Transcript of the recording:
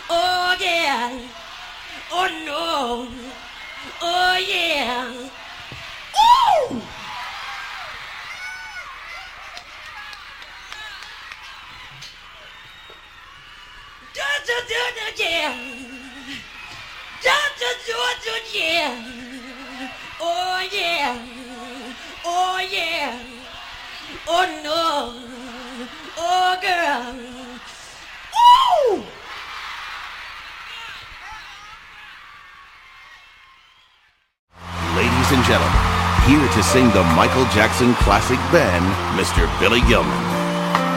Oh yeah. Oh no. Oh yeah. Ooh! Yeah. Yeah. Oh yeah. Oh yeah. Oh no. Oh girl. Ooh! Ladies and gentlemen, here to sing the Michael Jackson classic band, Mr. Billy Gilman.